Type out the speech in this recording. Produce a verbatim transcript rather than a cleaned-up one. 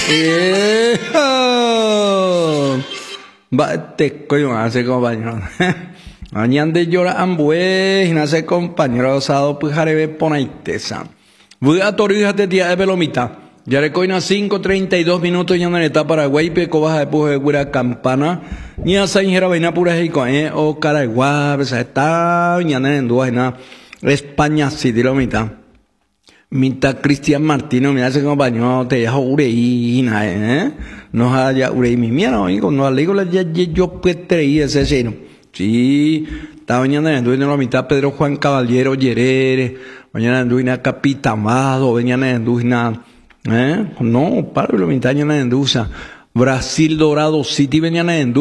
Eh, oh. Bate coño hace compañero. Mañana de llora ambue y nace compañero osado pues jarebe ponaitesa. Voy a torija de día de pelomita. Ya le coina cinco treinta y dos minutos ya en la etapa Paraguay peco baja de puje pura campana. Ni a sainjera vaina pura jico eh o Caraguá, pues está ya en dos vaina España sí de la mitad. Mitad Cristian Martino, mira ese compañero te deja urei eh. No haya urei mi mierda, amigo, no le digo la ya yo pues traí ese seno. Sí, está mañana en la mitad Pedro Juan Caballero Yerere, mañana en Duina Capitamado, mañana en Duina ¿eh? No, Pablo Mitad en Dusa. Brasil Dorado City venían en